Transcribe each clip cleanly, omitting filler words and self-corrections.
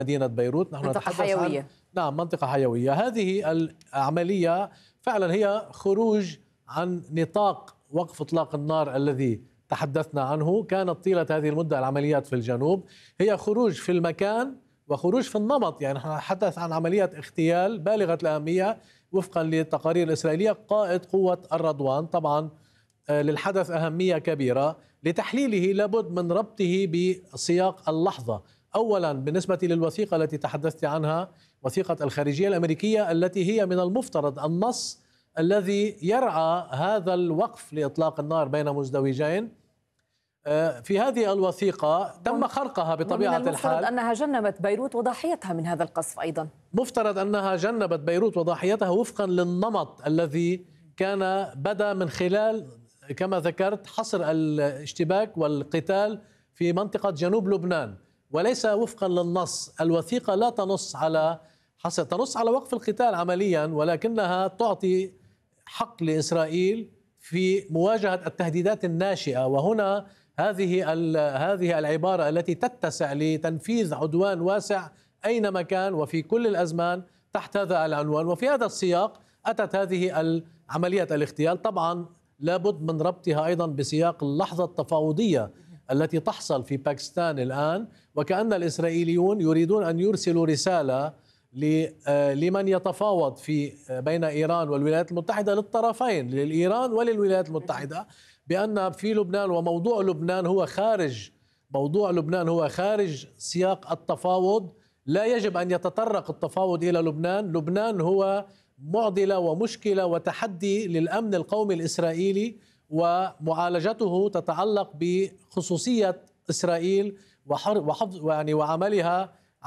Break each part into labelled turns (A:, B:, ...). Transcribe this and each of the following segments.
A: مدينة بيروت.
B: نحن نتحدث حيوية.
A: عن نعم منطقة حيوية. هذه العملية فعلا هي خروج عن نطاق وقف إطلاق النار الذي تحدثنا عنه. كانت طيلة هذه المدة العمليات في الجنوب هي خروج في المكان وخروج في النمط. يعني نحن نتحدث عن عملية اغتيال بالغة الأهمية وفقا للتقارير الإسرائيلية. قائد قوة الرضوان طبعا للحدث أهمية كبيرة. لتحليله لابد من ربطه بسياق اللحظة. أولا بالنسبة للوثيقة التي تحدثت عنها، وثيقة الخارجية الأمريكية التي هي من المفترض النص الذي يرعى هذا الوقف لإطلاق النار بين مزدوجين. في هذه الوثيقة تم خرقها بطبيعة الحال.
B: المفترض أنها جنبت بيروت وضحيتها من هذا القصف أيضا.
A: مفترض أنها جنبت بيروت وضحيتها وفقا للنمط الذي كان بدأ من خلال كما ذكرت حصر الاشتباك والقتال في منطقة جنوب لبنان، وليس وفقا للنص. الوثيقة لا تنص على حصر، تنص على وقف القتال عمليا، ولكنها تعطي حق لإسرائيل في مواجهة التهديدات الناشئة. وهنا هذه العبارة التي تتسع لتنفيذ عدوان واسع أينما كان وفي كل الأزمان تحت هذا العنوان. وفي هذا السياق أتت هذه عملية الاغتيال. طبعا لابد من ربطها أيضا بسياق اللحظة التفاوضية التي تحصل في باكستان الآن، وكأن الإسرائيليون يريدون أن يرسلوا رسالة لمن يتفاوض بين إيران والولايات المتحدة، للطرفين لإيران وللولايات المتحدة، بأن في لبنان وموضوع لبنان هو خارج سياق التفاوض. لا يجب أن يتطرق التفاوض إلى لبنان. لبنان هو معضلة ومشكلة وتحدي للأمن القومي الإسرائيلي، ومعالجته تتعلق بخصوصية إسرائيل وحفظ وعملها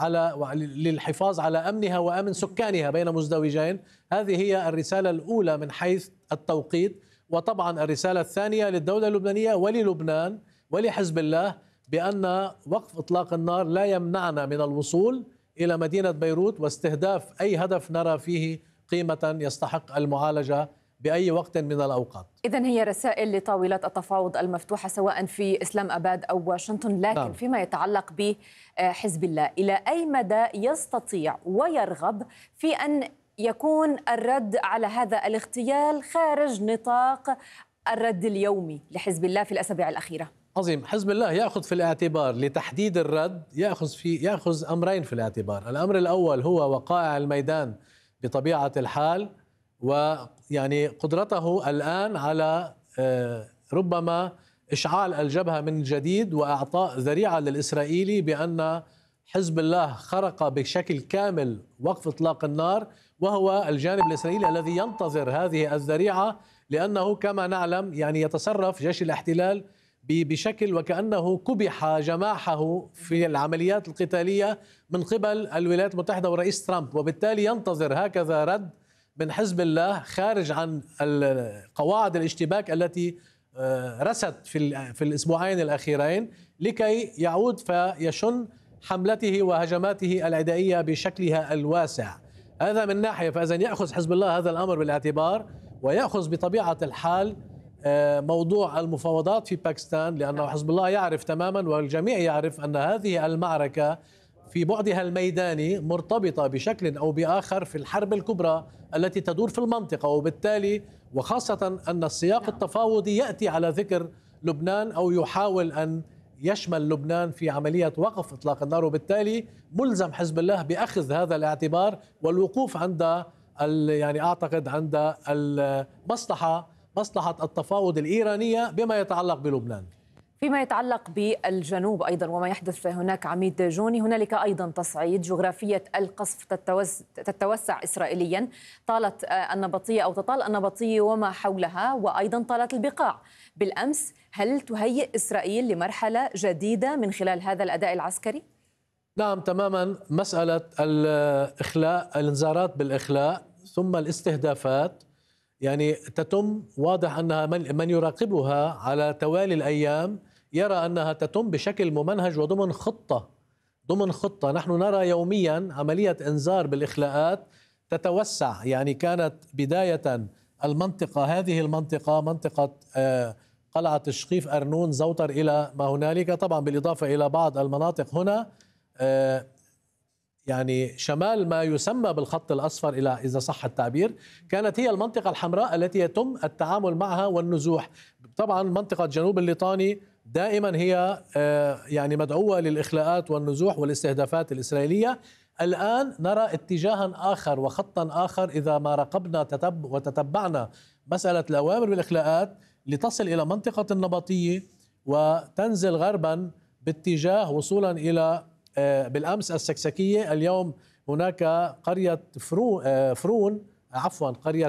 A: للحفاظ على أمنها وأمن سكانها بين مزدوجين. هذه هي الرسالة الأولى من حيث التوقيت. وطبعا الرسالة الثانية للدولة اللبنانية وللبنان ولحزب الله بأن وقف إطلاق النار لا يمنعنا من الوصول إلى مدينة بيروت واستهداف أي هدف نرى فيه قيمة يستحق المعالجة بأي وقت من الأوقات.
B: إذن هي رسائل لطاولات التفاوض المفتوحة سواء في إسلام أباد أو واشنطن، لكن نعم. فيما يتعلق بحزب الله، إلى أي مدى يستطيع ويرغب في أن يكون الرد على هذا الاغتيال خارج نطاق الرد اليومي لحزب الله في الأسابيع الأخيرة؟
A: عظيم. حزب الله يأخذ في الاعتبار لتحديد الرد، يأخذ أمرين في الاعتبار. الأمر الأول هو وقائع الميدان بطبيعة الحال، ويعني قدرته الآن على ربما إشعال الجبهة من جديد وإعطاء ذريعة للإسرائيلي بأن حزب الله خرق بشكل كامل وقف إطلاق النار، وهو الجانب الإسرائيلي الذي ينتظر هذه الذريعة، لأنه كما نعلم يعني يتصرف جيش الاحتلال بشكل وكأنه كبح جماحه في العمليات القتالية من قبل الولايات المتحدة والرئيس ترامب، وبالتالي ينتظر هكذا رد من حزب الله خارج عن قواعد الاشتباك التي رست في الأسبوعين الأخيرين، لكي يعود فيشن حملته وهجماته العدائية بشكلها الواسع. هذا من ناحية. فإذا يأخذ حزب الله هذا الأمر بالاعتبار، ويأخذ بطبيعة الحال موضوع المفاوضات في باكستان، لأنه حزب الله يعرف تماما والجميع يعرف أن هذه المعركة في بعدها الميداني مرتبطة بشكل أو بآخر في الحرب الكبرى التي تدور في المنطقة، وبالتالي وخاصة أن السياق التفاوضي يأتي على ذكر لبنان أو يحاول أن يشمل لبنان في عملية وقف إطلاق النار، وبالتالي ملزم حزب الله بأخذ هذا الاعتبار والوقوف عند يعني أعتقد عند مصلحة التفاوض الإيرانية بما يتعلق بلبنان.
B: فيما يتعلق بالجنوب أيضا وما يحدث هناك عميد جوني، هنالك أيضا تصعيد. جغرافية القصف تتوسع إسرائيليا، طالت النبطية أو تطال النبطية وما حولها، وأيضا طالت البقاع بالأمس. هل تهيئ إسرائيل لمرحلة جديدة من خلال هذا الأداء العسكري؟
A: نعم تماما. مسألة الإخلاء، الانذارات بالإخلاء ثم الاستهدافات يعني تتم، واضح أنها من يراقبها على توالي الأيام يرى أنها تتم بشكل ممنهج وضمن خطة. نحن نرى يوميا عملية إنذار بالإخلاءات تتوسع. يعني كانت بداية هذه المنطقة منطقة قلعة الشقيف أرنون زوتر إلى ما هنالك، طبعا بالإضافة إلى بعض المناطق هنا يعني شمال ما يسمى بالخط الأصفر إلى إذا صح التعبير، كانت هي المنطقة الحمراء التي يتم التعامل معها والنزوح. طبعا منطقة جنوب الليطاني دائما هي يعني مدعوة للإخلاءات والنزوح والاستهدافات الإسرائيلية. الآن نرى اتجاها آخر وخطا آخر إذا ما راقبنا وتتبعنا مسألة الأوامر بالإخلاءات لتصل إلى منطقة النبطية وتنزل غربا باتجاه وصولا إلى بالأمس السكسكية. اليوم هناك قرية قرية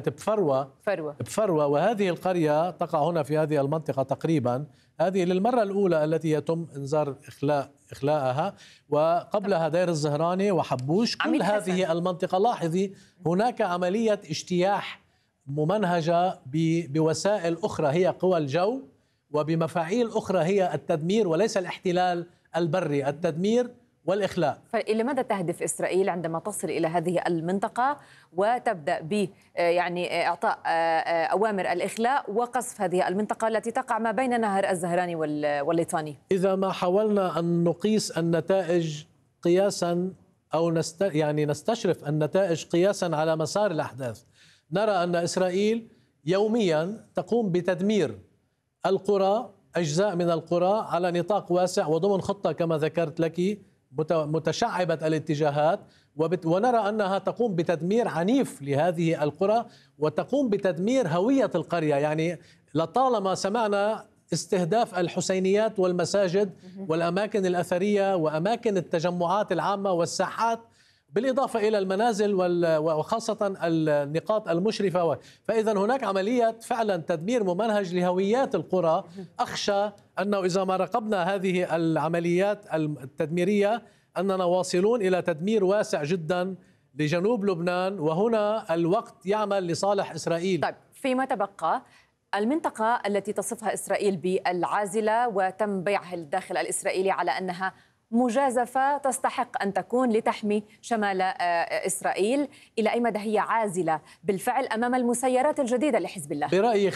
A: بفروة، وهذه القرية تقع هنا في هذه المنطقة تقريبا. هذه للمرة الأولى التي يتم إنذار إخلاءها، وقبلها دير الزهراني وحبوش. كل هذه المنطقة لاحظي هناك عملية اجتياح ممنهجة بوسائل أخرى هي قوى الجو، وبمفاعيل أخرى هي التدمير وليس الاحتلال البري، التدمير والإخلاء.
B: فإلى ماذا تهدف إسرائيل عندما تصل إلى هذه المنطقة وتبدأ ب يعني إعطاء أوامر الإخلاء وقصف هذه المنطقة التي تقع ما بين نهر الزهراني والليطاني؟
A: إذا ما حاولنا أن نقيس النتائج قياسا أو نستشرف النتائج قياسا على مسار الأحداث، نرى أن إسرائيل يوميا تقوم بتدمير القرى، أجزاء من القرى على نطاق واسع وضمن خطة كما ذكرت لك متشعبة الاتجاهات، ونرى أنها تقوم بتدمير عنيف لهذه القرى وتقوم بتدمير هوية القرية. يعني لطالما سمعنا استهداف الحسينيات والمساجد والأماكن الأثرية وأماكن التجمعات العامة والساحات، بالإضافة إلى المنازل وخاصة النقاط المشرفة. فإذا هناك عملية فعلا تدمير ممنهج لهويات القرى. أخشى أنه إذا ما راقبنا هذه العمليات التدميرية أننا واصلون إلى تدمير واسع جدا لجنوب لبنان، وهنا الوقت يعمل لصالح إسرائيل.
B: طيب، فيما تبقى المنطقة التي تصفها إسرائيل بالعازلة وتم بيعها الداخل الإسرائيلي على أنها مجازفة تستحق أن تكون لتحمي شمال إسرائيل، إلى أي مدى هي عازلة بالفعل أمام المسيرات الجديدة لحزب الله؟
A: برأيي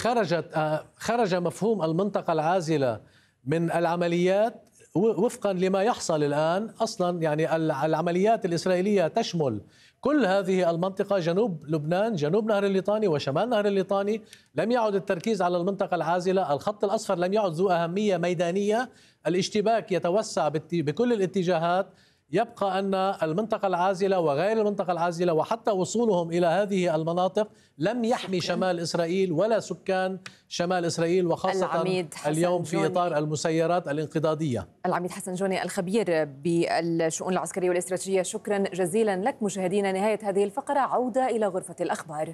A: خرج مفهوم المنطقة العازلة من العمليات وفقا لما يحصل الآن. أصلا يعني العمليات الإسرائيلية تشمل كل هذه المنطقة، جنوب لبنان، جنوب نهر الليطاني وشمال نهر الليطاني. لم يعد التركيز على المنطقة العازلة، الخط الأصفر لم يعد ذو أهمية ميدانية، الاشتباك يتوسع بكل الاتجاهات. يبقى أن المنطقة العازلة وغير المنطقة العازلة وحتى وصولهم إلى هذه المناطق لم يحمي شمال إسرائيل ولا سكان شمال إسرائيل، وخاصة اليوم في إطار المسيرات الانقضاضية.
B: العميد حسن جوني الخبير بالشؤون العسكرية والاستراتيجية، شكرا جزيلا لك. مشاهدينا، نهاية هذه الفقرة، عودة إلى غرفة الأخبار.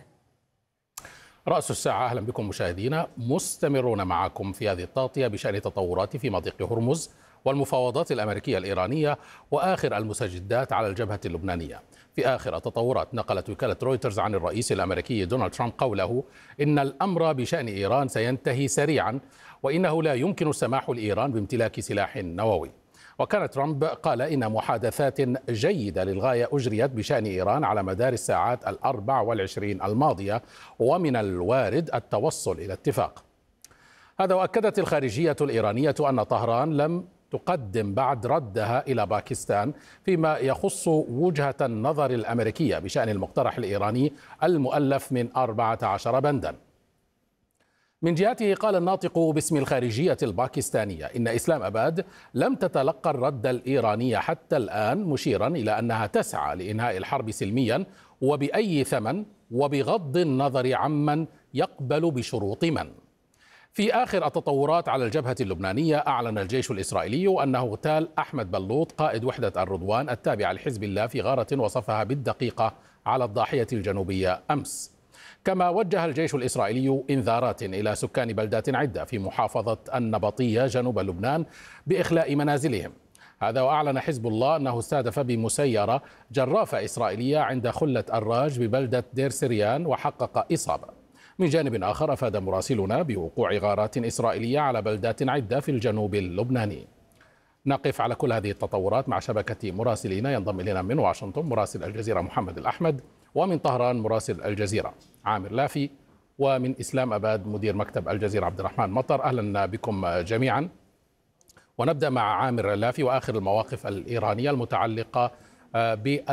C: رأس الساعة، أهلا بكم مشاهدينا. مستمرون معكم في هذه التغطية بشأن تطورات في مضيق هرمز والمفاوضات الأمريكية الإيرانية وآخر المستجدات على الجبهة اللبنانية. في آخر التطورات، نقلت وكالة رويترز عن الرئيس الأمريكي دونالد ترامب قوله إن الأمر بشأن إيران سينتهي سريعا وإنه لا يمكن السماح لإيران بامتلاك سلاح نووي. وكان ترامب قال إن محادثات جيدة للغاية أجريت بشأن إيران على مدار الساعات 24 الماضية، ومن الوارد التوصل إلى اتفاق. هذا، وأكدت الخارجية الإيرانية أن طهران لم تقدم بعد ردها إلى باكستان فيما يخص وجهة النظر الأمريكية بشأن المقترح الإيراني المؤلف من 14 بندا. من جهته، قال الناطق باسم الخارجية الباكستانية إن إسلام أباد لم تتلقى الرد الإيراني حتى الآن، مشيرا إلى أنها تسعى لإنهاء الحرب سلميا وبأي ثمن وبغض النظر عمن يقبل بشروط من. في آخر التطورات على الجبهة اللبنانية، أعلن الجيش الإسرائيلي أنه اغتال أحمد بلوط قائد وحدة الرضوان التابعة لحزب الله في غارة وصفها بالدقيقة على الضاحية الجنوبية أمس. كما وجه الجيش الإسرائيلي إنذارات إلى سكان بلدات عدة في محافظة النبطية جنوب لبنان بإخلاء منازلهم. هذا، وأعلن حزب الله أنه استهدف بمسيرة جرافة إسرائيلية عند خلة الراج ببلدة دير سريان وحقق إصابة. من جانب آخر، أفاد مراسلنا بوقوع غارات إسرائيلية على بلدات عدة في الجنوب اللبناني. نقف على كل هذه التطورات مع شبكة مراسلين. ينضم إلينا من واشنطن مراسل الجزيرة محمد الأحمد، ومن طهران مراسل الجزيرة عامر لافي، ومن إسلام أباد مدير مكتب الجزيرة عبد الرحمن مطر. أهلا بكم جميعا. ونبدأ مع عامر لافي وآخر المواقف الإيرانية المتعلقة